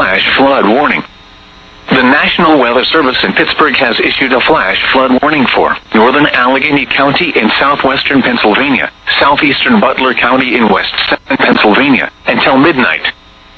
flash flood warning. The National Weather Service in Pittsburgh has issued a flash flood warning for northern Allegheny County in southwestern Pennsylvania, southeastern Butler County in west central Pennsylvania, until midnight.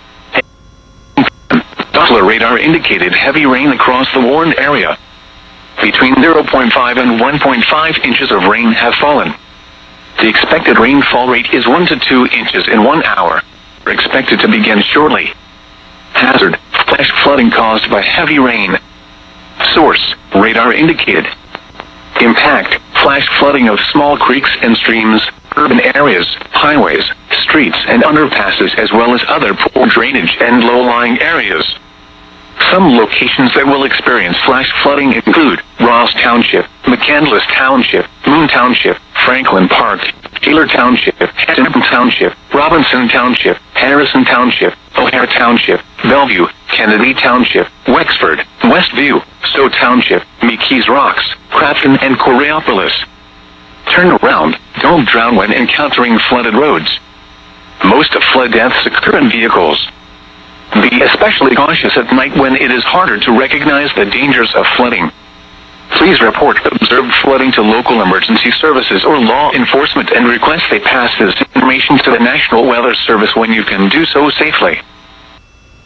Doppler radar indicated heavy rain across the warned area. Between 0.5 and 1.5 inches of rain have fallen. The expected rainfall rate is 1 to 2 inches in 1 hour. Expected to begin shortly. Hazard: flash flooding caused by heavy rain. Source: radar indicated. Impact: flash flooding of small creeks and streams, urban areas, highways, streets and underpasses, as well as other poor drainage and low-lying areas. Some locations that will experience flash flooding include Ross Township, McCandless Township, Moon Township, Franklin Park, Taylor Township, Hennepin Township, Robinson Township, Harrison Township, O'Hare Township, Bellevue, Kennedy Township, Wexford, Westview, Stowe Township, McKees Rocks, Crafton and Coraopolis. Turn around, don't drown when encountering flooded roads. Most flood deaths occur in vehicles. Be especially cautious at night when it is harder to recognize the dangers of flooding. Please report observed flooding to local emergency services or law enforcement and request they pass this information to the National Weather Service when you can do so safely.